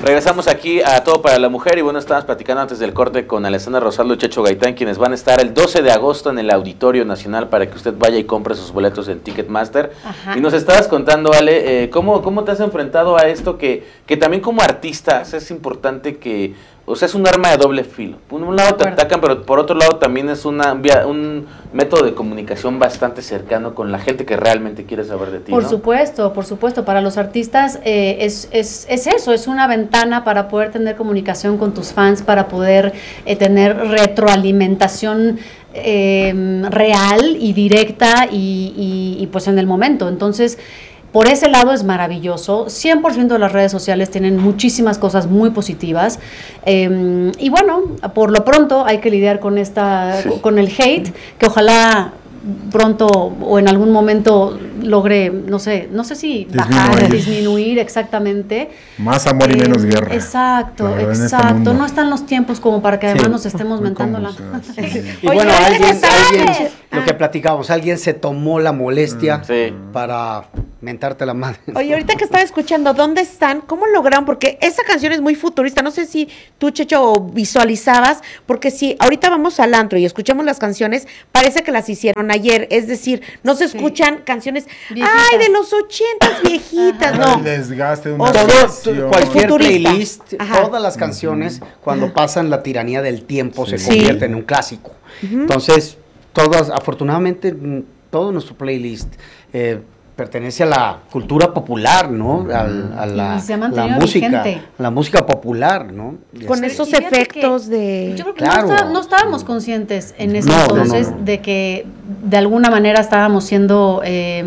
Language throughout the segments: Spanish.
Regresamos aquí a Todo para la Mujer y bueno, estábamos platicando antes del corte con Alessandra Rosaldo y Checho Gaitán, quienes van a estar el 12 de agosto en el Auditorio Nacional para que usted vaya y compre sus boletos en Ticketmaster. Ajá. Y nos estabas contando, Ale, ¿cómo te has enfrentado a esto que también como artistas es importante que, o sea, es un arma de doble filo? Por un lado te atacan, pero por otro lado también es un método de comunicación bastante cercano con la gente que realmente quiere saber de ti, Por ¿no? supuesto. Para los artistas es eso, es una ventana para poder tener comunicación con tus fans, para poder tener retroalimentación real y directa y pues en el momento. Entonces, por ese lado es maravilloso. 100% de las redes sociales tienen muchísimas cosas muy positivas. Y bueno, por lo pronto hay que lidiar con con el hate, que ojalá pronto o en algún momento logre, no sé si bajar, disminuir exactamente. Más amor y menos guerra. Exacto. No están los tiempos como para que además nos estemos mentando la madre. Y bueno, alguien, lo que platicábamos, alguien se tomó la molestia para mentarte la madre. Oye, ahorita que estaba escuchando, ¿dónde están? ¿Cómo lograron? Porque esa canción es muy futurista. No sé si tú, Checho, visualizabas, porque si ahorita vamos al antro y escuchamos las canciones, parece que las hicieron ayer. Es decir, no se escuchan canciones, viejitas. ¡Ay, de los 80s, viejitas! No. El desgaste de una cualquier playlist, todas las canciones, cuando pasan la tiranía del tiempo, se convierten en un clásico. Entonces, afortunadamente, todo nuestro playlist pertenece a la cultura popular, ¿no? A la música popular, ¿no? Con esos efectos de... Yo creo que no estábamos conscientes en ese entonces de que de alguna manera estábamos siendo...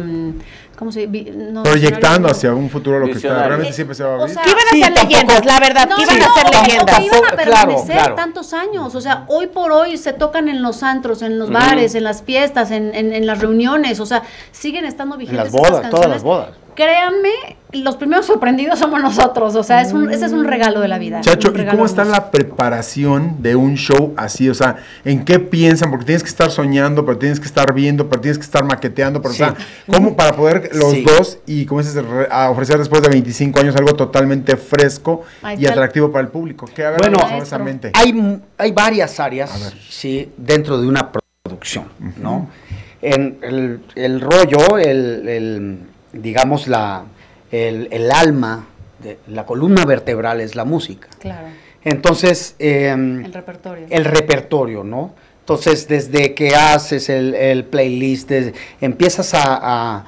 proyectando hacia un futuro lo que está, realmente siempre se va a ver. Que iban a ser leyendas, la verdad, que iban a ser leyendas. Que iban a permanecer tantos años, o sea, hoy por hoy se tocan en los antros, en los bares, en las fiestas, en las reuniones, o sea, siguen estando vigentes. En las bodas, todas las bodas. Créanme, los primeros sorprendidos somos nosotros, o sea, ese es un regalo de la vida. Chacho, ¿y cómo está la preparación de un show así? O sea, ¿en qué piensan? Porque tienes que estar soñando, pero tienes que estar viendo, pero tienes que estar maqueteando, pero o sea, ¿cómo para poder los dos y como dices, a ofrecer después de 25 años algo totalmente fresco y atractivo para el público? ¿Qué esa mente? Hay varias áreas, dentro de una producción, ¿no? En el rollo, digamos, el alma, la columna vertebral es la música. Claro. Entonces, el repertorio, ¿no? Entonces, desde que haces el playlist, empiezas a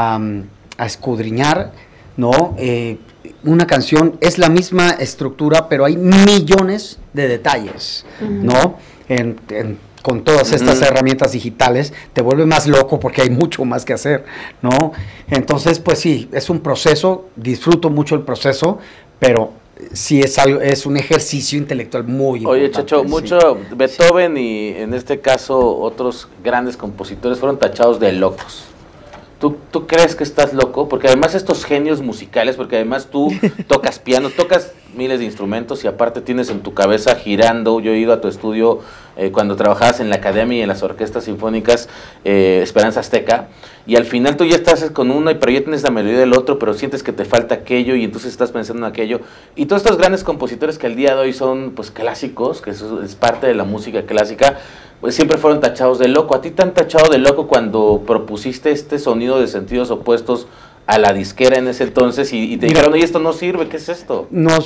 escudriñar, ¿no? Una canción es la misma estructura, pero hay millones de detalles, ¿no? Con todas estas herramientas digitales, te vuelve más loco porque hay mucho más que hacer, ¿no? Entonces, pues sí, es un proceso, disfruto mucho el proceso, pero sí es un ejercicio intelectual muy importante. Oye, Checho, mucho Beethoven y en este caso otros grandes compositores fueron tachados de locos. ¿Tú crees que estás loco? Porque además estos genios musicales, porque además tú tocas piano, tocas miles de instrumentos y aparte tienes en tu cabeza girando. Yo he ido a tu estudio cuando trabajabas en la academia y en las orquestas sinfónicas Esperanza Azteca, y al final tú ya estás con uno, pero ya tienes la melodía del otro, pero sientes que te falta aquello y entonces estás pensando en aquello. Y todos estos grandes compositores que al día de hoy son pues clásicos, que eso es parte de la música clásica, pues siempre fueron tachados de loco. ¿A ti te han tachado de loco cuando propusiste este sonido de sentidos opuestos a la disquera en ese entonces y te dijeron, oye, esto no sirve, ¿qué es esto?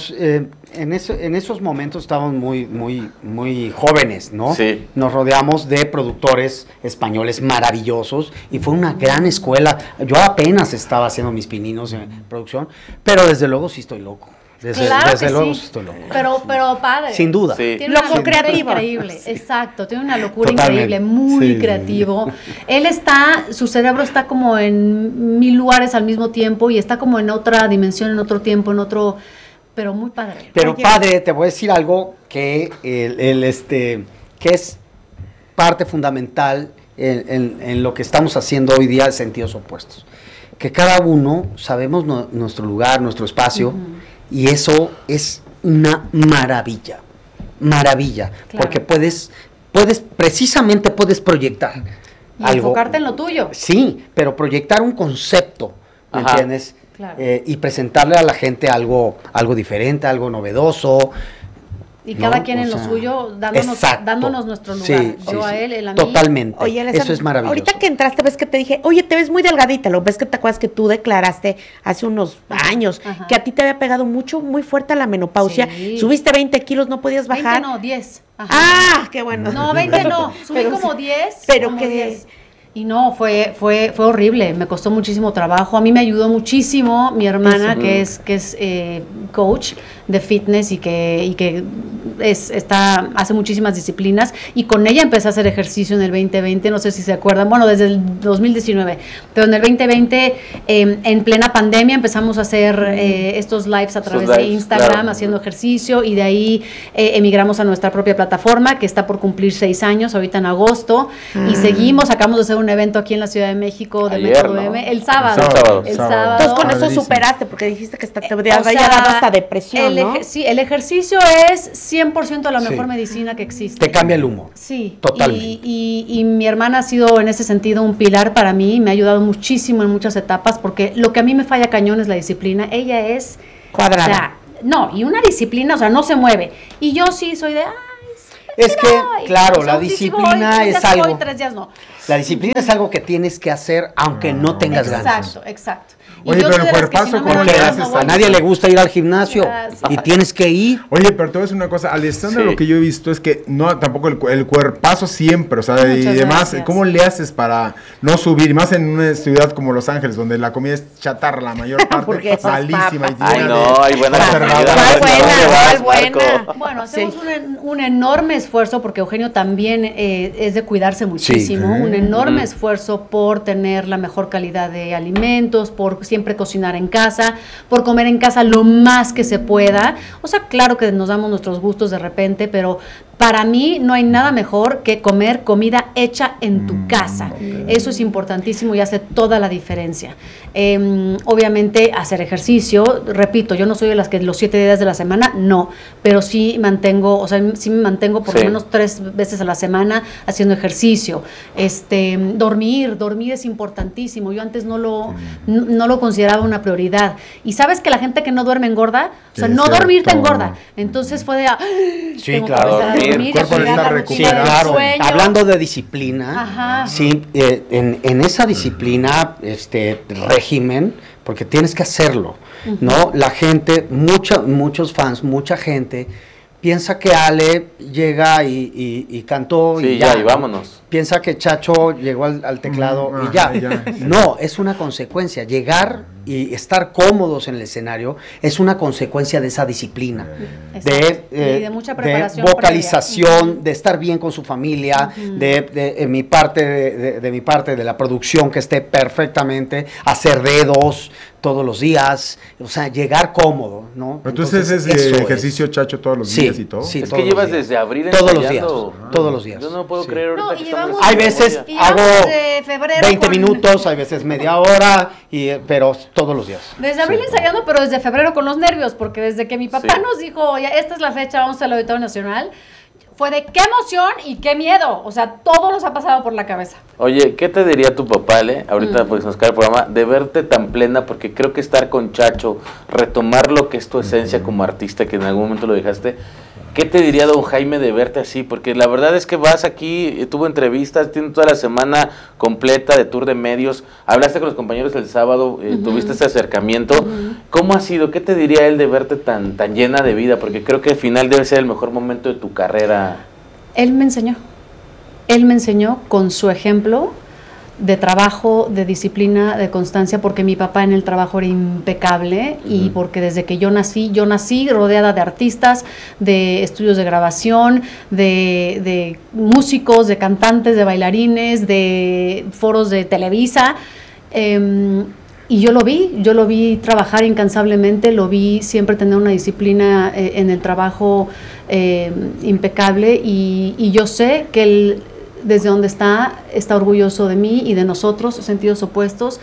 En esos momentos estábamos muy jóvenes, ¿no? Sí. Nos rodeamos de productores españoles maravillosos y fue una gran escuela. Yo apenas estaba haciendo mis pininos en producción, pero desde luego sí estoy loco. Desde luego sí estoy loco. Pero padre. Sin duda. Sí. Tiene una locura increíble, exacto, tiene una locura increíble, muy creativo. Su cerebro está como en 1000 lugares al mismo tiempo y está como en otra dimensión, en otro tiempo, pero muy padre. Pero padre, te voy a decir algo que que es parte fundamental en lo que estamos haciendo hoy día de sentidos opuestos. Que cada uno sabemos nuestro lugar, nuestro espacio. Y eso es una maravilla, claro. Porque puedes proyectar y algo, enfocarte en lo tuyo. Sí, pero proyectar un concepto, ¿me entiendes? Claro. Y presentarle a la gente algo diferente, algo novedoso. Y cada ¿no? quien en lo suyo, exacto. dándonos nuestro lugar. Sí, Yo sí, a sí. él a mí. Totalmente. Oye, Alessandra, eso es maravilloso. ahorita que entraste, ves que te dije, oye, te ves muy delgadita. Lo ves que te acuerdas que tú declaraste hace unos años Ajá. que a ti te había pegado muy fuerte la menopausia. Sí. Subiste 20 kilos, no podías 20 bajar. no, 10. Ajá. Ah, qué bueno. No, 20 no, subí Pero como sí. 10. Pero como que 10. Y no, fue horrible, me costó muchísimo trabajo. A mí me ayudó muchísimo mi hermana, que es coach de fitness y que hace muchísimas disciplinas. Y con ella empecé a hacer ejercicio en el 2020, no sé si se acuerdan, bueno, desde el 2019. Pero en el 2020, en plena pandemia, empezamos a hacer estos lives a través de Instagram, claro. haciendo ejercicio. Y de ahí emigramos a nuestra propia plataforma, que está por cumplir 6 años, ahorita en agosto. Y seguimos, acabamos de hacer un evento aquí en la Ciudad de México de Ayer, Metro ¿no? DM, el sábado. El sábado. Entonces con eso Padrísimo. superaste, porque dijiste que te había O sea, dado hasta depresión, ¿no? Sí, el ejercicio es 100% la mejor Sí. medicina que existe. Te cambia el humor. Sí, Totalmente. y mi hermana ha sido en ese sentido un pilar para mí, me ha ayudado muchísimo en muchas etapas, porque lo que a mí me falla cañón es la disciplina. Ella es Cuadrada. o sea, no, y una disciplina, o sea, no se mueve. Y yo sí soy de, Es que, ay, claro, o sea, la un día sí disciplina voy, un día es sí voy, algo. 3 días no. La disciplina es algo que tienes que hacer aunque no tengas ganas. Exacto, exacto. Y Oye, yo pero soy de las que cuerpazo, si no me ¿cómo dan le ganas, haces no a voy. A nadie le gusta ir al gimnasio Gracias. y tienes que ir. Oye, pero te voy a decir una cosa, Alessandra, Sí. lo que yo he visto es que no, tampoco el cuerpazo siempre, o sea, y Muchas demás, gracias. ¿cómo le haces para no subir? Y más en una ciudad como Los Ángeles, donde la comida es chatarra la mayor parte, Hamburguesas, malísima. Y papas. Ay, llena no, de hay buena conservadores. comida. ¿Cuál buena? ¿Dónde vas, ¿Cuál buena? Marco? Bueno, hacemos Sí. un enorme esfuerzo, porque Eugenio también es de cuidarse muchísimo, Sí. un enorme Ujú. esfuerzo por tener la mejor calidad de alimentos, por siempre cocinar en casa, por comer en casa lo más que se pueda. O sea, claro que nos damos nuestros gustos de repente, pero para mí no hay nada mejor que comer comida hecha en tu casa. Eso es importantísimo y hace toda la diferencia. Obviamente hacer ejercicio, repito, yo no soy de las que los 7 días de la semana, no, pero sí mantengo, o sea, sí me mantengo por lo Sí. menos 3 veces a la semana haciendo ejercicio. Dormir es importantísimo. Yo antes no lo consideraba una prioridad. Y sabes que la gente que no duerme engorda, o sea, Sí, no cierto. dormir te engorda. Entonces fue de, Sí, tengo que claro. empezar a Dormir. dormir, El cuerpo a cuidar necesita la Sí, rutina del claro. sueño. Hablando de disciplina, Ajá. sí, en esa disciplina, régimen, porque tienes que hacerlo, ¿no? La gente, muchos fans, mucha gente piensa que Ale llega y cantó Sí, y ya, ya. y vámonos. Piensa que Chacho llegó al teclado Mm, y ya. ya. No, es una consecuencia. Llegar y estar cómodos en el escenario es una consecuencia de esa disciplina. Exacto. Y de mucha preparación de vocalización, previa. de estar bien con su familia, de mi parte de mi parte de la producción que esté perfectamente, hacer dedos todos los días, o sea, llegar cómodo, ¿no? Pero tú haces eso ese es. ejercicio, Chacho, todos los Sí, días y todo. sí. Es todos que los llevas días. desde abril Todos los días, ensayando. todos los días. Yo no puedo Sí. creer ahorita No, que y estamos llevamos- Hay veces Y hago llevamos desde febrero 20 con- minutos, hay veces media hora, pero todos los días. Desde abril Sí. ensayando, pero desde febrero con los nervios, porque desde que mi papá Sí. nos dijo, ya esta es la fecha, vamos al Auditorio Nacional, fue de qué emoción y qué miedo. O sea, todo nos ha pasado por la cabeza. Oye, ¿qué te diría tu papá, Le? Ahorita pues nos cae el programa, de verte tan plena, porque creo que estar con Chacho, retomar lo que es tu esencia como artista, que en algún momento lo dejaste, ¿qué te diría don Jaime de verte así? Porque la verdad es que vas aquí, tuvo entrevistas, tiene toda la semana completa de tour de medios, hablaste con los compañeros el sábado, tuviste ese acercamiento. ¿Cómo ha sido? ¿Qué te diría él de verte tan llena de vida? Porque creo que al final debe ser el mejor momento de tu carrera. Él me enseñó con su ejemplo de trabajo, de disciplina, de constancia, porque mi papá en el trabajo era impecable y porque desde que yo nací rodeada de artistas, de estudios de grabación, de músicos, de cantantes, de bailarines, de foros de Televisa. Y yo lo vi trabajar incansablemente, lo vi siempre tener una disciplina en el trabajo impecable y yo sé que él, desde donde está orgulloso de mí y de nosotros, sentidos opuestos,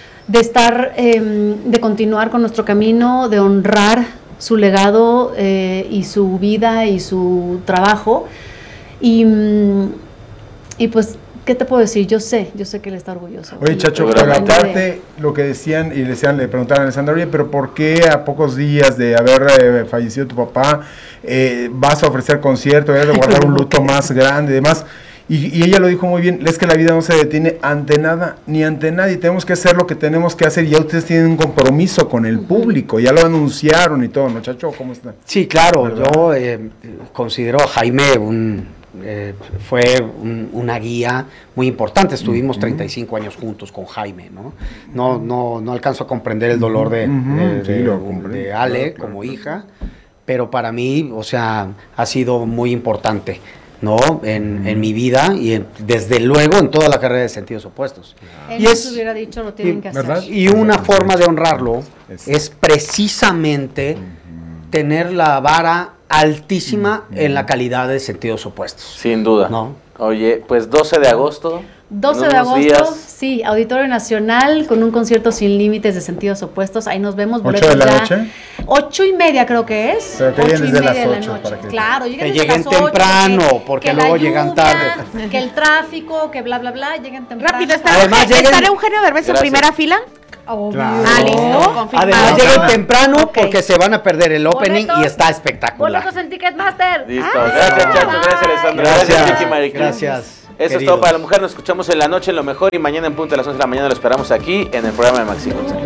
de continuar con nuestro camino, de honrar su legado y su vida y su trabajo y pues ¿qué te puedo decir? Yo sé que él está orgulloso. Oye, Chacho, pero aparte lo que decían y le preguntaban a Alessandra, oye, pero ¿por qué a pocos días de haber fallecido tu papá vas a ofrecer concierto, de guardar un luto más grande y demás? Y ella lo dijo muy bien, es que la vida no se detiene ante nada ni ante nadie, tenemos que hacer lo que tenemos que hacer y ya ustedes tienen un compromiso con el público, ya lo anunciaron y todo, ¿no, Chacho? ¿Cómo está? Sí, claro, ¿verdad? yo considero a Jaime fue una guía muy importante. Estuvimos 35 años juntos con Jaime, ¿no? No alcanzo a comprender el dolor de Ale como hija, pero para mí, o sea, ha sido muy importante, ¿no? En mi vida y desde luego en toda la carrera de Sentidos Opuestos. Él nos hubiera dicho, lo tienen que hacer. ¿verdad? Y una forma de honrarlo es precisamente tener la vara altísima en la calidad de Sentidos Opuestos. Sin duda. ¿No? Oye, pues 12 de agosto. 12 en de unos agosto, días. sí, Auditorio Nacional con un concierto sin límites de Sentidos Opuestos. Ahí nos vemos. 8 de la noche. 8:30 creo que es. Pero que 8:30 lleguen desde las de la 8 noche. para que- Claro, Que lleguen lleguen desde las 8, temprano, porque que luego la llegan lluvia, tarde. Que el tráfico, que bla, bla, bla, lleguen temprano. Rápido, Además, lleguen- ¿estará Eugenio Derbez en Gracias. primera fila? Obvio. Claro. Ah, listo, confirmado. Además lleguen temprano Ok. porque se van a perder el opening y está espectacular. Boletos en Ticketmaster. Listo. Ah, Gracias, Chacho. Gracias, Alessandra. Gracias, Vicky Maricruz. Gracias. Eso es todo para la mujer. Nos escuchamos en la noche en Lo Mejor y mañana en punto de las 11 de la mañana lo esperamos aquí en el programa de Maxi González.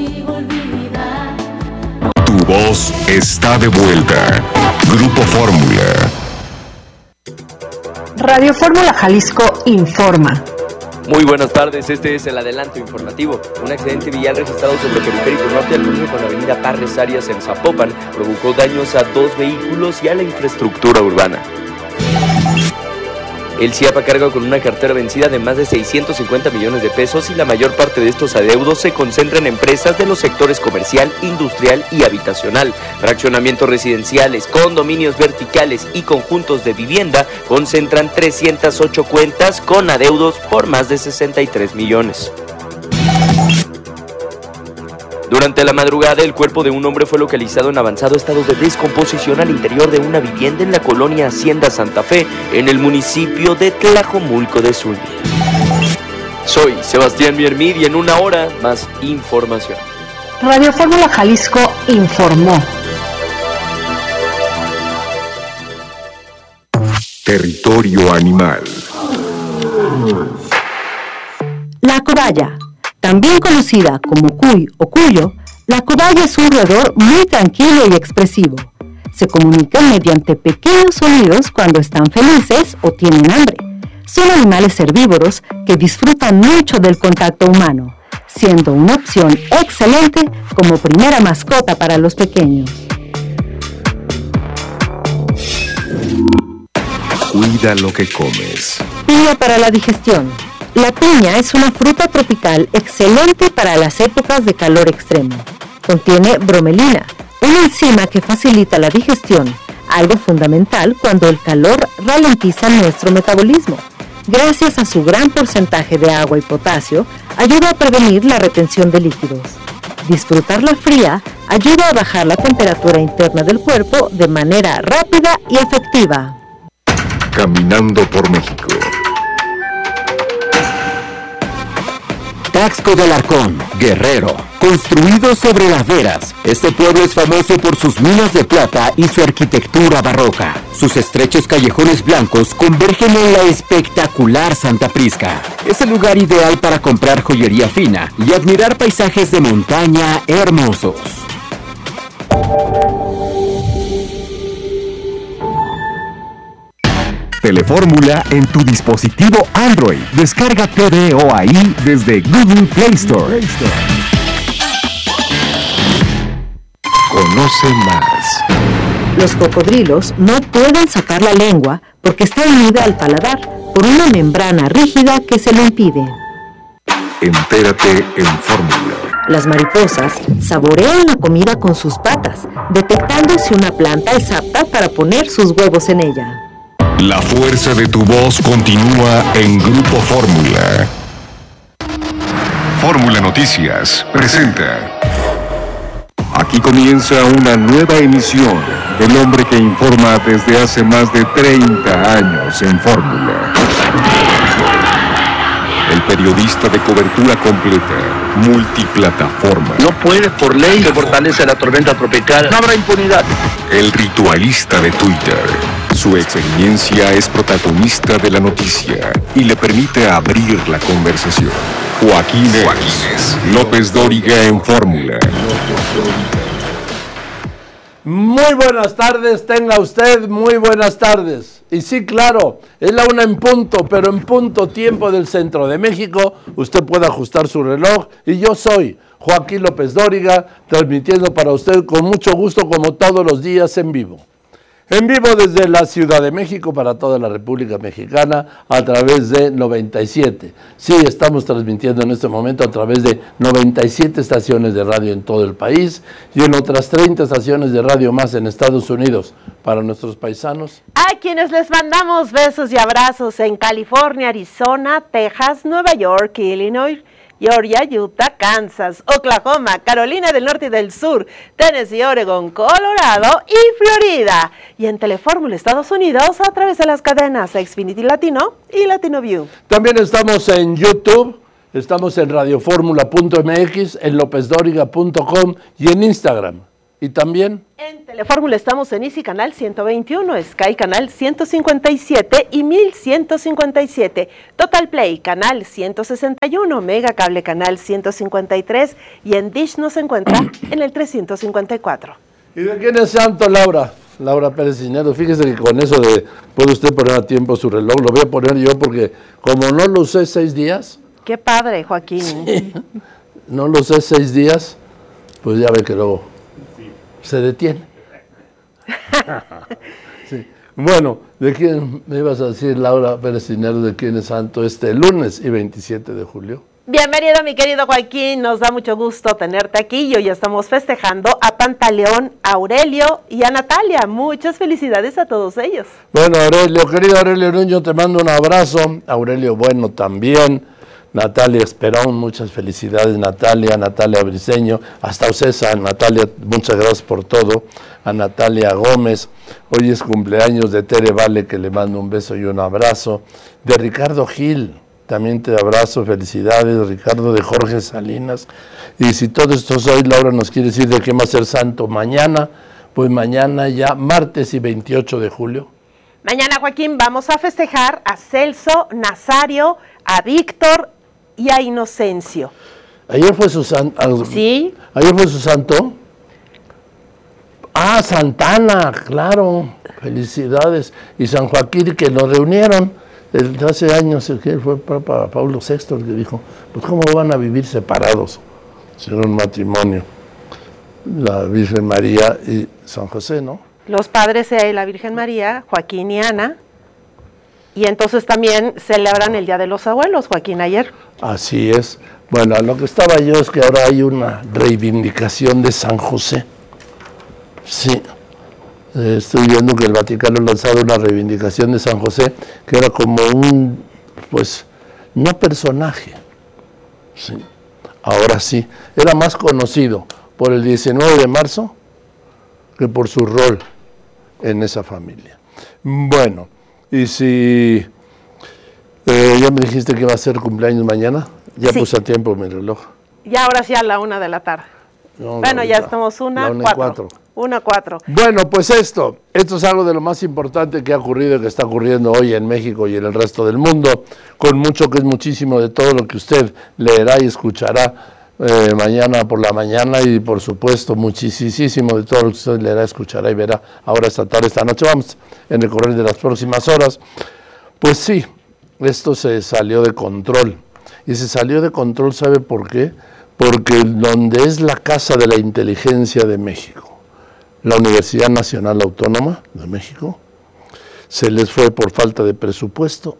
Tu voz está de vuelta. Grupo Fórmula. Radio Fórmula Jalisco informa. Muy buenas tardes, este es el adelanto informativo. Un accidente vial registrado sobre el periférico norte al cruce con la avenida Parres Arias en Zapopan provocó daños a 2 vehículos y a la infraestructura urbana. El CIAPA carga con una cartera vencida de más de 650 millones de pesos y la mayor parte de estos adeudos se concentra en empresas de los sectores comercial, industrial y habitacional. Fraccionamientos residenciales, condominios verticales y conjuntos de vivienda concentran 308 cuentas con adeudos por más de 63 millones. Durante la madrugada, el cuerpo de un hombre fue localizado en avanzado estado de descomposición al interior de una vivienda en la colonia Hacienda Santa Fe, en el municipio de Tlajomulco de Zúñiga. Soy Sebastián Miermid y en una hora más información. Radio Fórmula Jalisco informó. Territorio animal. La cobaya, también conocida como cuy o cuyo, la cobaya es un roedor muy tranquilo y expresivo. Se comunica mediante pequeños sonidos cuando están felices o tienen hambre. Son animales herbívoros que disfrutan mucho del contacto humano, siendo una opción excelente como primera mascota para los pequeños. Cuida lo que comes. Piña para la digestión. La piña es una fruta tropical excelente para las épocas de calor extremo. Contiene bromelina, una enzima que facilita la digestión, algo fundamental cuando el calor ralentiza nuestro metabolismo. Gracias a su gran porcentaje de agua y potasio, ayuda a prevenir la retención de líquidos. Disfrutarla fría ayuda a bajar la temperatura interna del cuerpo de manera rápida y efectiva. Caminando por México. Taxco del Arcón, Guerrero. Construido sobre laderas, este pueblo es famoso por sus minas de plata y su arquitectura barroca. Sus estrechos callejones blancos convergen en la espectacular Santa Prisca. Es el lugar ideal para comprar joyería fina y admirar paisajes de montaña hermosos. Telefórmula en tu dispositivo Android. Descarga TVO ahí desde Google Play Store. Conoce más. Los cocodrilos no pueden sacar la lengua porque está unida al paladar por una membrana rígida que se lo impide. Entérate en Fórmula. Las mariposas saborean la comida con sus patas, detectando si una planta es apta para poner sus huevos en ella. La fuerza de tu voz continúa en Grupo Fórmula. Fórmula Noticias presenta. Aquí comienza una nueva emisión. El hombre que informa desde hace más de 30 años en Fórmula. periodista de cobertura completa, multiplataforma. No puede por ley. Se fortalece la tormenta tropical. No habrá impunidad. El ritualista de Twitter. Su experiencia es protagonista de la noticia y le permite abrir la conversación. Joaquín López Dóriga en Fórmula. Muy buenas tardes, tenga usted muy buenas tardes. Y sí, claro, es la 1 en punto, pero en punto tiempo del centro de México. Usted puede ajustar su reloj y yo soy Joaquín López Dóriga, transmitiendo para usted con mucho gusto como todos los días en vivo. En vivo desde la Ciudad de México para toda la República Mexicana a través de 97. Sí, estamos transmitiendo en este momento a través de 97 estaciones de radio en todo el país y en otras 30 estaciones de radio más en Estados Unidos para nuestros paisanos. A quienes les mandamos besos y abrazos en California, Arizona, Texas, Nueva York, Illinois, Georgia, Utah, Kansas, Oklahoma, Carolina del Norte y del Sur, Tennessee, Oregon, Colorado y Florida. Y en Telefórmula Estados Unidos a través de las cadenas Xfinity Latino y Latino View. También estamos en YouTube, estamos en radioformula.mx, en lopezdoriga.com y en Instagram. Y también en Telefórmula estamos en Easy Canal 121, Sky Canal 157 y 1157, Total Play Canal 161, Mega Cable Canal 153 y en Dish nos encuentra en el 354. ¿Y de quién es santo, Laura? Laura Pérez Cisneros. Fíjese que con eso de puede usted poner a tiempo su reloj, lo voy a poner yo porque como no lo usé 6 días. Qué padre, Joaquín. Sí, no lo usé 6 días, pues ya ve que luego se detiene. Sí. Bueno, ¿de quién me ibas a decir, Laura Pérez Cisneros, de quién es santo este lunes y 27 de julio? Bienvenido, mi querido Joaquín, nos da mucho gusto tenerte aquí y hoy estamos festejando a Pantaleón, a Aurelio y a Natalia. Muchas felicidades a todos ellos. Bueno, Aurelio, querido Aurelio Nuño, te mando un abrazo. Aurelio, bueno, también. Natalia Esperón, muchas felicidades, Natalia Briceño, hasta Ocesa, Natalia, muchas gracias por todo, a Natalia Gómez, hoy es cumpleaños de Tere Vale, que le mando un beso y un abrazo, de Ricardo Gil, también te abrazo, felicidades, Ricardo, de Jorge Salinas, y si todo esto hoy, Laura nos quiere decir de qué va a ser santo mañana, pues mañana ya, martes y 28 de julio. Mañana, Joaquín, vamos a festejar a Celso, Nazario, a Víctor y a Inocencio. ¿Ayer fue su santo? Sí. ¿Ayer fue su santo? Ah, Santana, claro, felicidades. Y San Joaquín, que lo reunieron hace años, que fue Papa Pablo VI, el que dijo, pues cómo van a vivir separados, sin un matrimonio, la Virgen María y San José, ¿no? Los padres de la Virgen María, Joaquín y Ana, y entonces también celebran el Día de los Abuelos, Joaquín, ayer. Así es. Bueno, a lo que estaba yo es que ahora hay una reivindicación de San José. Sí. Estoy viendo que el Vaticano lanzado una reivindicación de San José, que era como un, pues, no personaje. Sí. Ahora sí. Era más conocido por el 19 de marzo que por su rol en esa familia. Bueno, y si ya me dijiste que va a ser cumpleaños mañana, ya sí. Puse a tiempo mi reloj. Y ahora sí a la 1 de la tarde. No, bueno, ya estamos 1:04. 1:04. Bueno, pues esto es algo de lo más importante que ha ocurrido y que está ocurriendo hoy en México y en el resto del mundo, con mucho que es muchísimo de todo lo que usted leerá y escuchará mañana por la mañana y por supuesto muchísimo de todo lo que usted leerá, escuchará y verá ahora esta tarde, esta noche. Vamos en el correr de las próximas horas. Pues sí, esto se salió de control. Y se salió de control, ¿sabe por qué? Porque donde es la Casa de la Inteligencia de México, la Universidad Nacional Autónoma de México, se les fue por falta de presupuesto,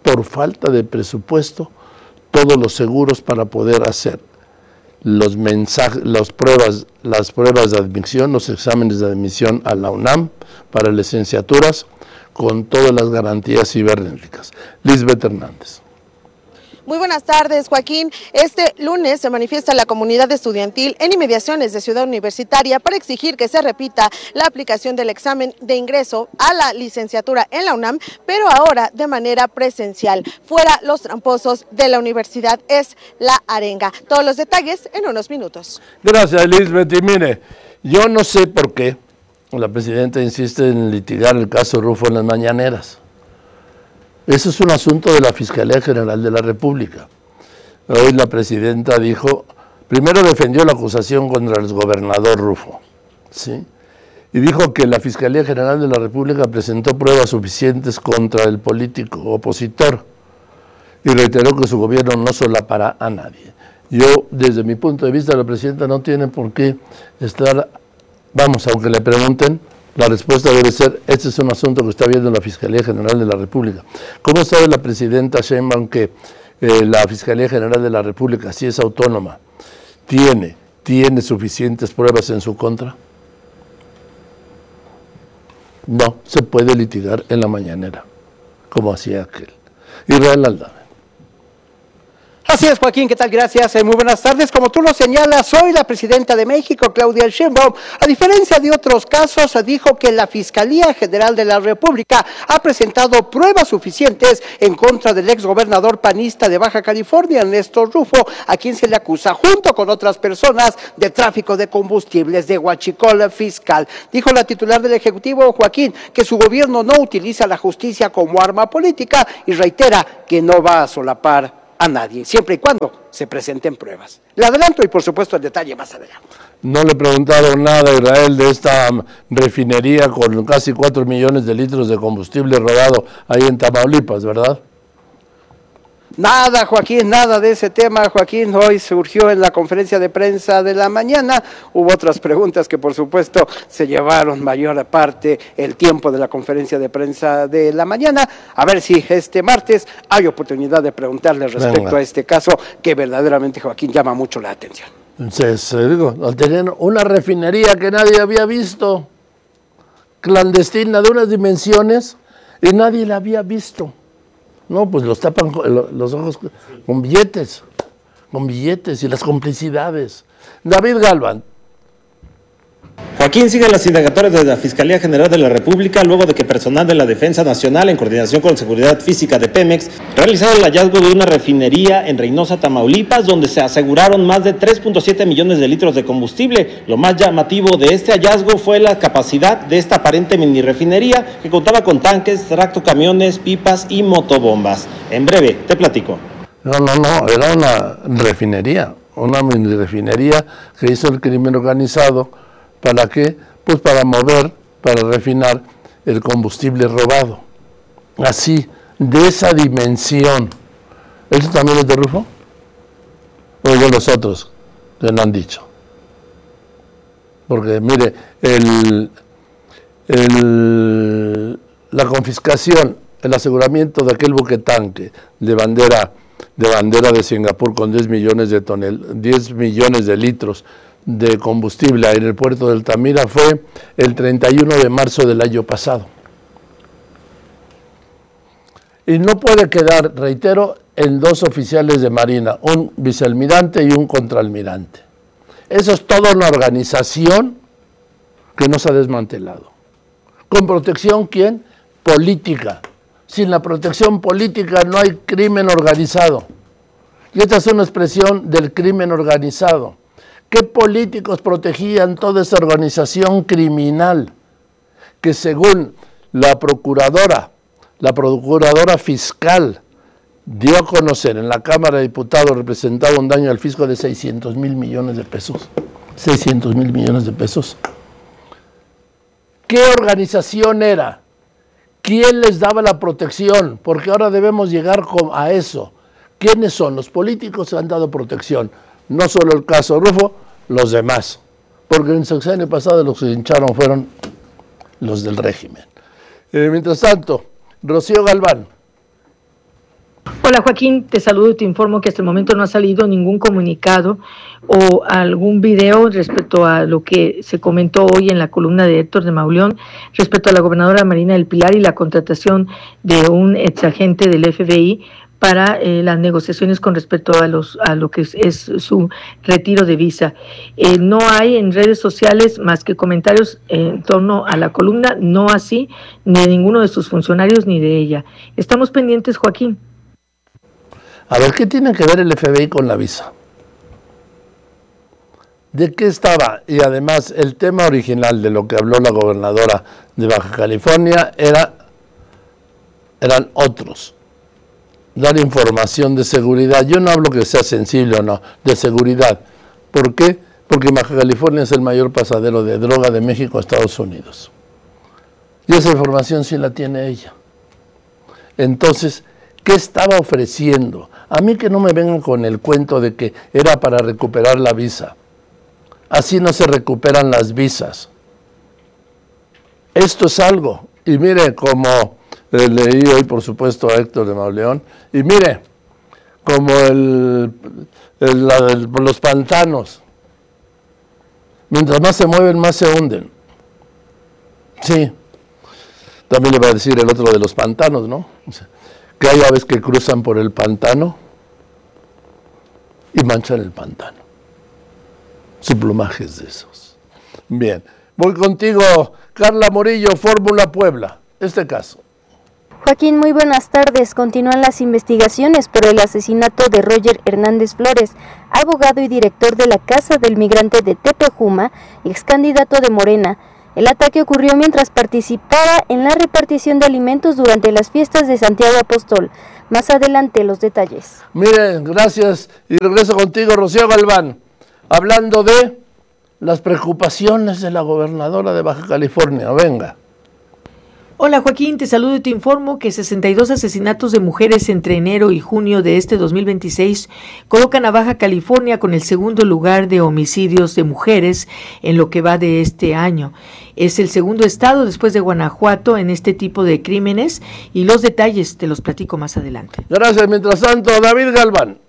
todos los seguros para poder hacer los mensajes, las pruebas de admisión, los exámenes de admisión a la UNAM para licenciaturas con todas las garantías cibernéticas. Lisbeth Hernández. Muy buenas tardes, Joaquín. Este lunes se manifiesta la comunidad estudiantil en inmediaciones de Ciudad Universitaria para exigir que se repita la aplicación del examen de ingreso a la licenciatura en la UNAM, pero ahora de manera presencial. Fuera los tramposos de la universidad es la arenga. Todos los detalles en unos minutos. Gracias, Elizabeth. Y mire, yo no sé por qué la presidenta insiste en litigar el caso Rufo en las mañaneras. Eso es un asunto de la Fiscalía General de la República. Hoy la presidenta dijo, primero defendió la acusación contra el gobernador Rufo, ¿sí? Y dijo que la Fiscalía General de la República presentó pruebas suficientes contra el político opositor y reiteró que su gobierno no solapará a nadie. Yo, desde mi punto de vista, la presidenta no tiene por qué estar, aunque le pregunten, la respuesta debe ser, este es un asunto que está viendo la Fiscalía General de la República. ¿Cómo sabe la presidenta Sheinbaum que la Fiscalía General de la República, si es autónoma, tiene suficientes pruebas en su contra? No se puede litigar en la mañanera, como hacía aquel. Israel Aldana. Así es, Joaquín, ¿qué tal? Gracias, muy buenas tardes. Como tú lo señalas, hoy la presidenta de México, Claudia Sheinbaum, a diferencia de otros casos, dijo que la Fiscalía General de la República ha presentado pruebas suficientes en contra del exgobernador panista de Baja California, Néstor Rufo, a quien se le acusa, junto con otras personas, de tráfico de combustibles, de huachicol fiscal. Dijo la titular del Ejecutivo, Joaquín, que su gobierno no utiliza la justicia como arma política y reitera que no va a solapar a nadie, siempre y cuando se presenten pruebas. Le adelanto y por supuesto el detalle más adelante. No le preguntaron nada a Israel de esta refinería con casi 4 millones de litros de combustible rodado ahí en Tamaulipas, ¿verdad? Nada, Joaquín, nada de ese tema, Joaquín. Hoy surgió en la conferencia de prensa de la mañana. Hubo otras preguntas que, por supuesto, se llevaron mayor parte el tiempo de la conferencia de prensa de la mañana. A ver si este martes hay oportunidad de preguntarle respecto a este caso que verdaderamente, Joaquín, llama mucho la atención. Entonces, tenían una refinería que nadie había visto, clandestina, de unas dimensiones, y nadie la había visto. No, pues los tapan los ojos con billetes y las complicidades. David Galván. Joaquín, siguen las indagatorias de la Fiscalía General de la República luego de que personal de la Defensa Nacional, en coordinación con Seguridad Física de Pemex, realizaron el hallazgo de una refinería en Reynosa, Tamaulipas, donde se aseguraron más de 3.7 millones de litros de combustible. Lo más llamativo de este hallazgo fue la capacidad de esta aparente mini refinería, que contaba con tanques, tractocamiones, pipas y motobombas. En breve, te platico. No, era una refinería, una mini refinería que hizo el crimen organizado. ¿Para qué? Pues para refinar el combustible robado. Así, de esa dimensión. ¿Eso también es de Rufo? ¿O de los otros que no han dicho? Porque, mire, la confiscación, el aseguramiento de aquel buquetanque de bandera de Singapur con 10 millones de litros de combustible en el puerto de Altamira fue el 31 de marzo del año pasado. Y no puede quedar, reitero, en 2 oficiales de Marina, un vicealmirante y un contraalmirante. Eso es toda una organización que no se ha desmantelado. ¿Con protección quién? Política. Sin la protección política no hay crimen organizado. Y esta es una expresión del crimen organizado. ¿Qué políticos protegían toda esa organización criminal que, según la procuradora fiscal dio a conocer en la Cámara de Diputados, representaba un daño al fisco de 600,000 millones de pesos? 600,000 millones de pesos. ¿Qué organización era? ¿Quién les daba la protección? Porque ahora debemos llegar a eso. ¿Quiénes son los políticos que han dado protección? No solo el caso Rufo, los demás. Porque en el sexenio pasado los que se hincharon fueron los del régimen. Mientras tanto, Rocío Galván. Hola Joaquín, te saludo y te informo que hasta el momento no ha salido ningún comunicado o algún video respecto a lo que se comentó hoy en la columna de Héctor de Mauleón respecto a la gobernadora Marina del Pilar y la contratación de un exagente del FBI para las negociaciones con respecto a lo que es su retiro de visa. No hay en redes sociales más que comentarios en torno a la columna, no así ni de ninguno de sus funcionarios ni de ella. Estamos pendientes, Joaquín. A ver, ¿qué tiene que ver el FBI con la visa? ¿De qué estaba? Y además, el tema original de lo que habló la gobernadora de Baja California eran otros. Dar información de seguridad. Yo no hablo que sea sensible o no, de seguridad. ¿Por qué? Porque Baja California es el mayor pasadero de droga de México a Estados Unidos. Y esa información sí la tiene ella. Entonces, ¿qué estaba ofreciendo? A mí que no me vengan con el cuento de que era para recuperar la visa. Así no se recuperan las visas. Esto es algo. Y mire, como leí hoy, por supuesto, a Héctor de Mauleón, y mire, como los pantanos. Mientras más se mueven, más se hunden. Sí. También le va a decir el otro de los pantanos, ¿no? Que hay aves que cruzan por el pantano y manchan el pantano. Su plumaje es de esos. Bien, voy contigo, Carla Morillo, Fórmula Puebla. Este caso. Joaquín, muy buenas tardes. Continúan las investigaciones por el asesinato de Roger Hernández Flores, abogado y director de la Casa del Migrante de Tepejuma, ex candidato de Morena. El ataque ocurrió mientras participaba en la repartición de alimentos durante las fiestas de Santiago Apóstol. Más adelante los detalles. Miren, gracias. Y regreso contigo, Rocío Galván, hablando de las preocupaciones de la gobernadora de Baja California. Venga. Hola Joaquín, te saludo y te informo que 62 asesinatos de mujeres entre enero y junio de este 2026 colocan a Baja California con el segundo lugar de homicidios de mujeres en lo que va de este año. Es el segundo estado después de Guanajuato en este tipo de crímenes y los detalles te los platico más adelante. Gracias. Mientras tanto, David Galván.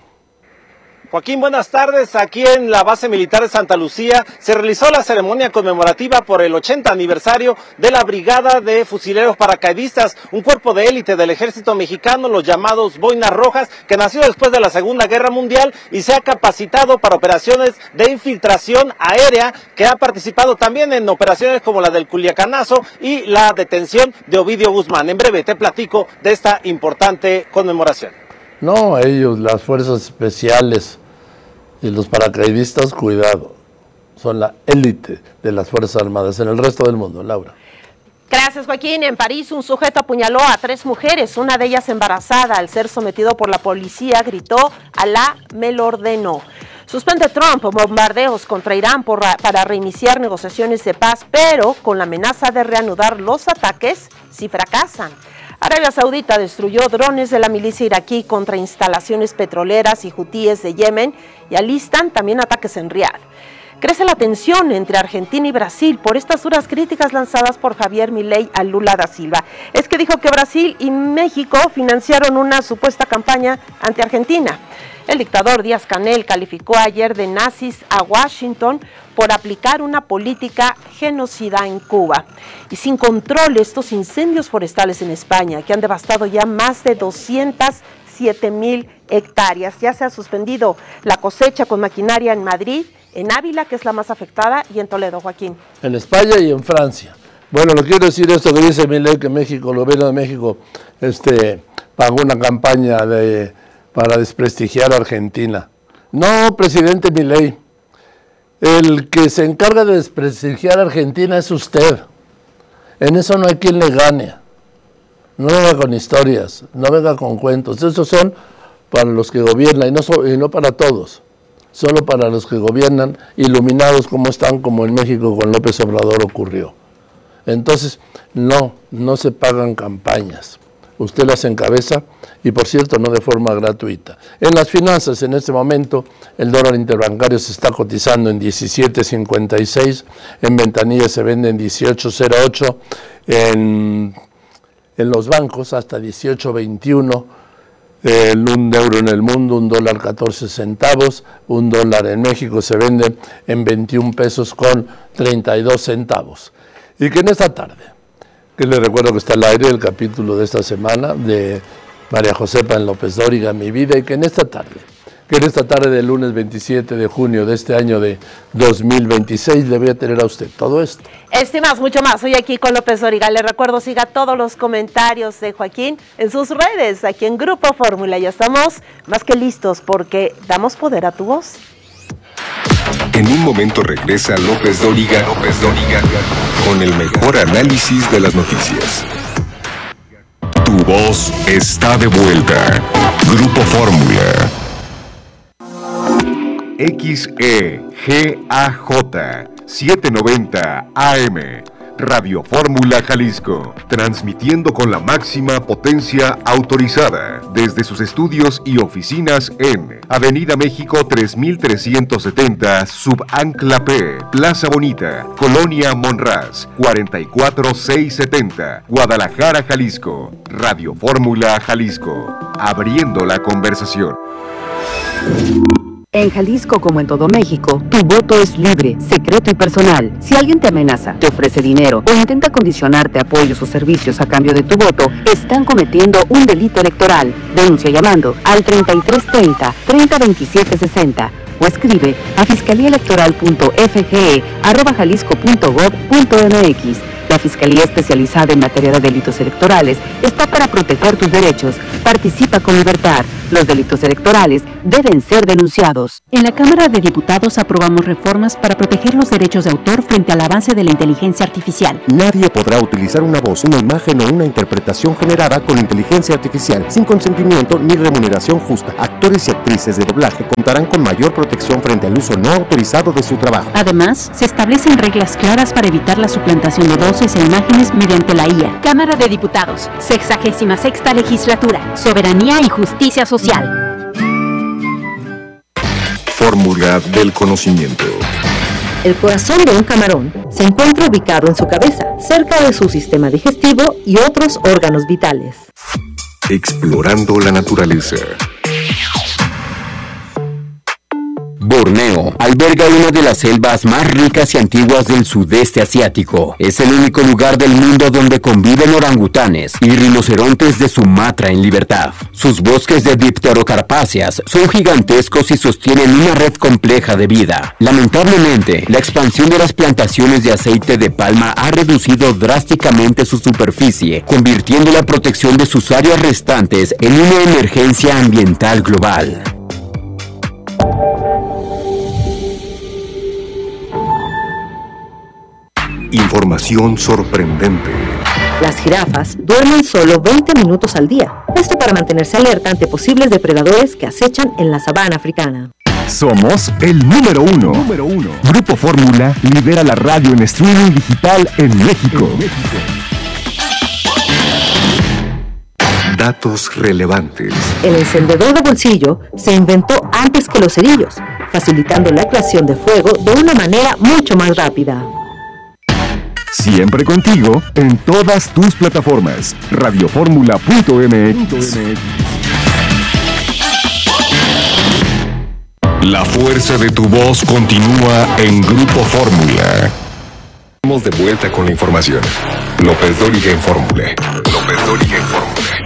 Joaquín, buenas tardes. Aquí en la base militar de Santa Lucía se realizó la ceremonia conmemorativa por el 80 aniversario de la Brigada de Fusileros Paracaidistas, un cuerpo de élite del ejército mexicano, los llamados Boinas Rojas, que nació después de la Segunda Guerra Mundial y se ha capacitado para operaciones de infiltración aérea, que ha participado también en operaciones como la del Culiacanazo y la detención de Ovidio Guzmán. En breve te platico de esta importante conmemoración. No, ellos, las fuerzas especiales y los paracaidistas, cuidado, son la élite de las Fuerzas Armadas en el resto del mundo. Laura. Gracias, Joaquín. En París, un sujeto apuñaló a 3 mujeres, una de ellas embarazada. Al ser sometido por la policía, gritó: "Alá me lo ordenó". Suspende Trump bombardeos contra Irán para reiniciar negociaciones de paz, pero con la amenaza de reanudar los ataques si fracasan. Arabia Saudita destruyó drones de la milicia iraquí contra instalaciones petroleras y hutíes de Yemen y alistan también ataques en Riad. Crece la tensión entre Argentina y Brasil por estas duras críticas lanzadas por Javier Milei a Lula da Silva. Es que dijo que Brasil y México financiaron una supuesta campaña ante Argentina. El dictador Díaz-Canel calificó ayer de nazis a Washington por aplicar una política genocida en Cuba. Y sin control, estos incendios forestales en España, que han devastado ya más de 207,000 hectáreas. Ya se ha suspendido la cosecha con maquinaria en Madrid, en Ávila, que es la más afectada, y en Toledo, Joaquín. En España y en Francia. Bueno, lo quiero decir esto que dice Milei, que México, el gobierno de México, pagó una campaña para desprestigiar a Argentina. No, presidente Milei, el que se encarga de desprestigiar a Argentina es usted. En eso no hay quien le gane. No venga con historias, no venga con cuentos. Esos son para los que gobiernan y no para todos. Solo para los que gobiernan, iluminados como están, como en México con López Obrador ocurrió. Entonces, no se pagan campañas. Usted las encabeza y, por cierto, no de forma gratuita. En las finanzas, en este momento, el dólar interbancario se está cotizando en 17.56, en ventanilla se vende en 18.08, en los bancos hasta 18.21, un euro en el mundo, un dólar 14 centavos, un dólar en México se vende en 21 pesos con 32 centavos. Y que en esta tarde, que les recuerdo que está al aire el capítulo de esta semana de María Josefa López Dóriga, mi vida, y que en esta tarde del lunes 27 de junio de este año de 2026 le voy a tener a usted todo esto. Más, mucho más. Hoy aquí con López Dóriga. Le recuerdo, siga todos los comentarios de Joaquín en sus redes, aquí en Grupo Fórmula. Ya estamos más que listos porque damos poder a tu voz. En un momento regresa López Dóriga con el mejor análisis de las noticias. Tu voz está de vuelta. Grupo Fórmula. XEGAJ 790 AM. Radio Fórmula Jalisco, transmitiendo con la máxima potencia autorizada desde sus estudios y oficinas en Avenida México 3370, Subancla P, Plaza Bonita, Colonia Monraz, 44670, Guadalajara, Jalisco. Radio Fórmula Jalisco, abriendo la conversación. En Jalisco, como en todo México, tu voto es libre, secreto y personal. Si alguien te amenaza, te ofrece dinero o intenta condicionarte apoyos o servicios a cambio de tu voto, están cometiendo un delito electoral. Denuncia llamando al 3330-302760 o escribe a fiscaliaelectoral.fge@jalisco.gov.mx. La Fiscalía Especializada en Materia de Delitos Electorales está para proteger tus derechos. Participa con libertad. Los delitos electorales deben ser denunciados. En la Cámara de Diputados aprobamos reformas para proteger los derechos de autor frente al avance de la inteligencia artificial. Nadie podrá utilizar una voz, una imagen o una interpretación generada con inteligencia artificial sin consentimiento ni remuneración justa. Actores y actrices de doblaje contarán con mayor protección frente al uso no autorizado de su trabajo. Además, se establecen reglas claras para evitar la suplantación de voces e imágenes mediante la IA. Cámara de Diputados, 66ª Legislatura, Soberanía y Justicia Social. Fórmula del conocimiento. El corazón de un camarón se encuentra ubicado en su cabeza, cerca de su sistema digestivo y otros órganos vitales. Explorando la naturaleza. Borneo alberga una de las selvas más ricas y antiguas del sudeste asiático. Es el único lugar del mundo donde conviven orangutanes y rinocerontes de Sumatra en libertad. Sus bosques de dipterocarpáceas son gigantescos y sostienen una red compleja de vida. Lamentablemente, la expansión de las plantaciones de aceite de palma ha reducido drásticamente su superficie, convirtiendo la protección de sus áreas restantes en una emergencia ambiental global. Información sorprendente. Las jirafas duermen solo 20 minutos al día. Esto para mantenerse alerta ante posibles depredadores que acechan en la sabana africana. Somos el número uno. Grupo Fórmula lidera la radio en streaming digital en México. Datos relevantes. El encendedor de bolsillo se inventó antes que los cerillos, facilitando la creación de fuego de una manera mucho más rápida. Siempre contigo en todas tus plataformas. Radioformula.mx. La fuerza de tu voz continúa en Grupo Fórmula. Estamos de vuelta con la información. López Dóriga en Fórmula.